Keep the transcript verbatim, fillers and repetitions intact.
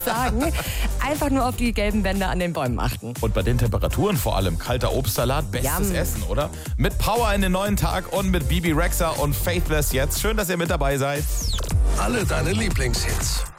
sagen. Einfach nur auf die gelben Bänder an den Bäumen achten. Und bei den Temperaturen vor allem kalter Obstsalat, bestes Yum. Essen, oder? Mit Power in den neuen Tag und mit Bibi Rexha und Faithless jetzt. Schön, dass ihr mit dabei seid. Alle deine Lieblingshits